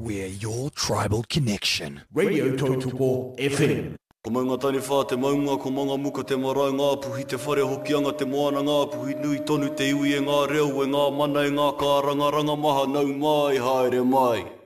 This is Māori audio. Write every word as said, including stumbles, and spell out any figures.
We're your tribal connection. Radio Tautuko F M. Ko maunga tani whā te maunga, ko maunga muka te marae ngā puhi, te whare hokianga te moana ngā puhi, nui tonu te iwi e ngā reo e ngā mana e ngā kāranga, ranga maha nau mai, haere mai.